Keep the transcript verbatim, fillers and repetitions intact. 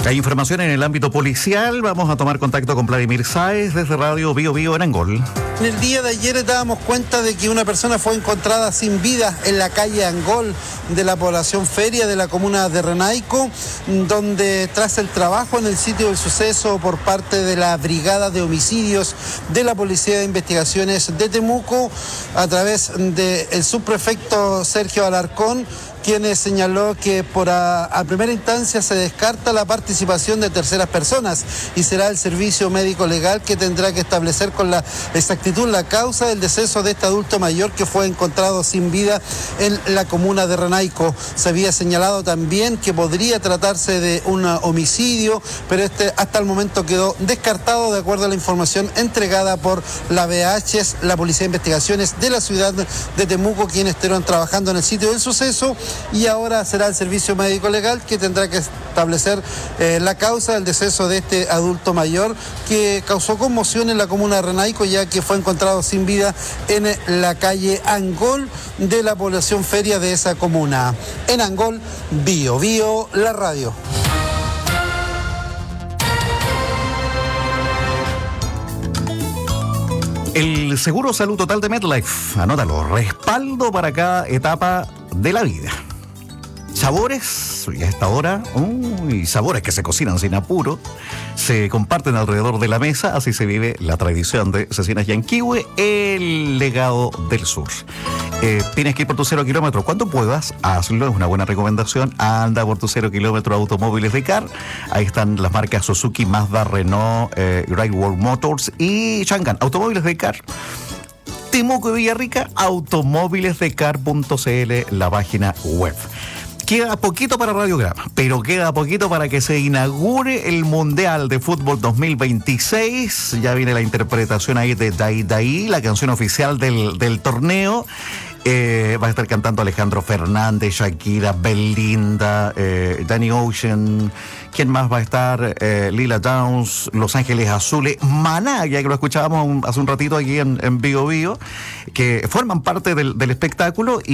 Hay información en el ámbito policial. Vamos a tomar contacto con Vladimir Sáez desde Radio Bio Bio en Angol. En el día de ayer dábamos cuenta de que una persona fue encontrada sin vida en la calle Angol de la población Feria de la comuna de Renaico, donde tras el trabajo en el sitio del suceso por parte de la Brigada de Homicidios de la Policía de Investigaciones de Temuco, a través del subprefecto Sergio Alarcón, quien señaló que por a, a primera instancia se descarta la participación de terceras personas y será el servicio médico legal que tendrá que establecer con la exactitud la causa del deceso de este adulto mayor que fue encontrado sin vida en la comuna de Renaico. Se había señalado también que podría tratarse de un homicidio, pero este hasta el momento quedó descartado de acuerdo a la información entregada por la B H, la Policía de Investigaciones de la ciudad de Temuco, quienes estuvieron trabajando en el sitio del suceso. Y ahora será el servicio médico legal que tendrá que establecer eh, la causa del deceso de este adulto mayor que causó conmoción en la comuna de Renaico, ya que fue encontrado sin vida en la calle Angol de la población Feria de esa comuna. En Angol, Bio Bio, la radio. El Seguro Salud Total de MetLife, anótalo, respaldo para cada etapa de la vida. Sabores, y a esta hora, uy, sabores que se cocinan sin apuro, se comparten alrededor de la mesa, así se vive la tradición de Cecinas Yanquihue, el legado del sur. Eh, tienes que ir por tu cero kilómetro cuando puedas, hazlo, es una buena recomendación. Anda por tu cero kilómetro Automóviles de Car. Ahí están las marcas Suzuki, Mazda, Renault, eh, Great Wall Motors y Changan. Automóviles de Car. Temuco y Villarrica, automóvilesdecar punto c l, la página web. Queda poquito para Radiograma, pero queda poquito para que se inaugure el Mundial de Fútbol dos mil veintiséis. Ya viene la interpretación ahí de Dai Dai, la canción oficial del, del torneo. Eh, va a estar cantando Alejandro Fernández, Shakira, Belinda, eh, Danny Ocean. ¿Quién más va a estar? Eh, Lila Downs, Los Ángeles Azules, Maná, ya que lo escuchábamos un, hace un ratito aquí en, en Bio Bio, que forman parte del, del espectáculo. Y